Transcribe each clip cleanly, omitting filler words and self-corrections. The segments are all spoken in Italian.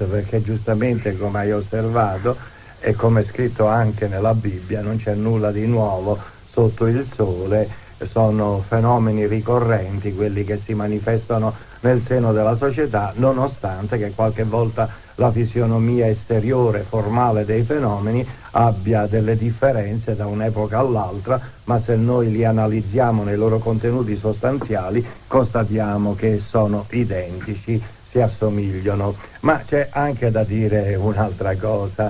questo, perché giustamente, come hai osservato e come è scritto anche nella Bibbia, non c'è nulla di nuovo sotto il sole, sono fenomeni ricorrenti quelli che si manifestano nel seno della società, nonostante che qualche volta la fisionomia esteriore, formale dei fenomeni abbia delle differenze da un'epoca all'altra, ma se noi li analizziamo nei loro contenuti sostanziali constatiamo che sono identici, si assomigliano. Ma c'è anche da dire un'altra cosa,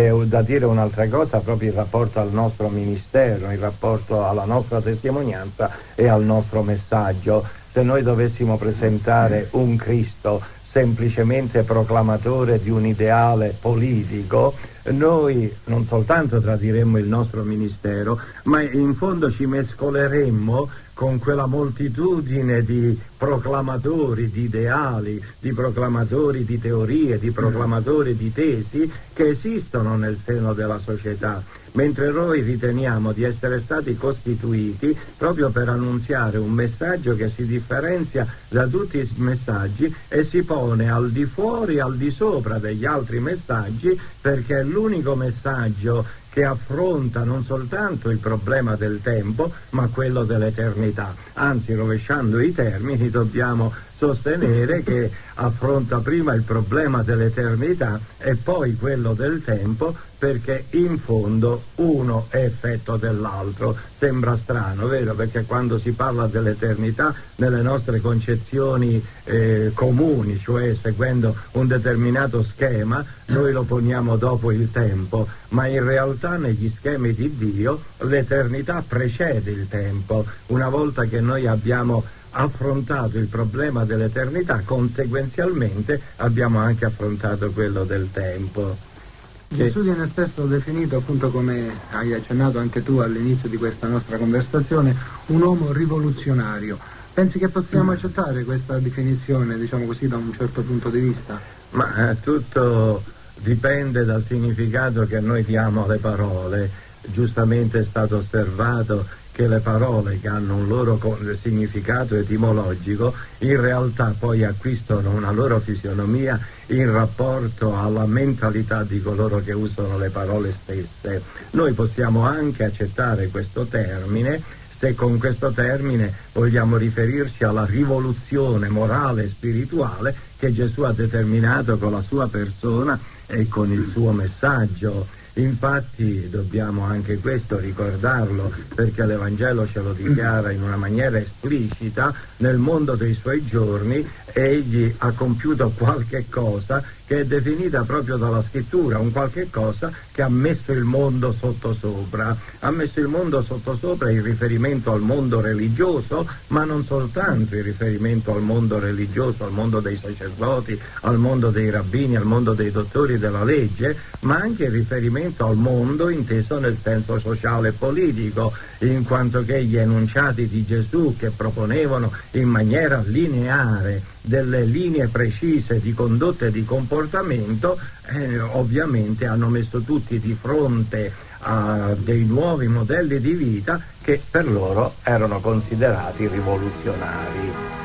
proprio in rapporto al nostro ministero, in rapporto alla nostra testimonianza e al nostro messaggio. Se noi dovessimo presentare un Cristo semplicemente proclamatore di un ideale politico, noi non soltanto tradiremmo il nostro ministero, ma in fondo ci mescoleremmo con quella moltitudine di proclamatori di ideali, di proclamatori di teorie, di proclamatori di tesi che esistono nel seno della società, mentre noi riteniamo di essere stati costituiti proprio per annunziare un messaggio che si differenzia da tutti i messaggi e si pone al di fuori e al di sopra degli altri messaggi, perché è l'unico messaggio che affronta non soltanto il problema del tempo, ma quello dell'eternità. Anzi, rovesciando i termini, dobbiamo sostenere che affronta prima il problema dell'eternità e poi quello del tempo, perché in fondo uno è effetto dell'altro. Sembra strano, vero? Perché quando si parla dell'eternità nelle nostre concezioni comuni, cioè seguendo un determinato schema, noi lo poniamo dopo il tempo, ma in realtà negli schemi di Dio l'eternità precede il tempo. Una volta che noi abbiamo affrontato il problema dell'eternità, conseguenzialmente abbiamo anche affrontato quello del tempo. Gesù viene spesso definito, appunto, come hai accennato anche tu all'inizio di questa nostra conversazione, un uomo rivoluzionario. Pensi che possiamo accettare questa definizione, diciamo così, da un certo punto di vista? Ma tutto dipende dal significato che noi diamo alle parole. Giustamente è stato osservato che le parole, che hanno un loro significato etimologico, in realtà poi acquistano una loro fisionomia in rapporto alla mentalità di coloro che usano le parole stesse. Noi possiamo anche accettare questo termine se con questo termine vogliamo riferirci alla rivoluzione morale e spirituale che Gesù ha determinato con la sua persona e con il suo messaggio. Infatti dobbiamo anche questo ricordarlo, perché l'Evangelo ce lo dichiara in una maniera esplicita: nel mondo dei suoi giorni egli ha compiuto qualche cosa che è definita proprio dalla scrittura, un qualche cosa che ha messo il mondo sottosopra. Ha messo il mondo sottosopra in riferimento al mondo religioso, ma non soltanto in riferimento al mondo religioso, al mondo dei sacerdoti, al mondo dei rabbini, al mondo dei dottori della legge, ma anche in riferimento al mondo inteso nel senso sociale e politico, in quanto che gli enunciati di Gesù, che proponevano in maniera lineare delle linee precise di condotta e di comportamento, ovviamente hanno messo tutti di fronte a dei nuovi modelli di vita che per loro erano considerati rivoluzionari.